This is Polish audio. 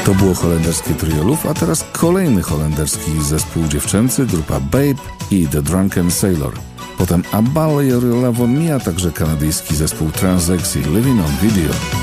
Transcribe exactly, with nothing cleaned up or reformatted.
To było holenderskie trio Luf, a teraz kolejny holenderski zespół dziewczęcy, grupa Babe i The Drunken Sailor. Potem Abba, Your Love on Me, a także kanadyjski zespół Transexy Living on Video.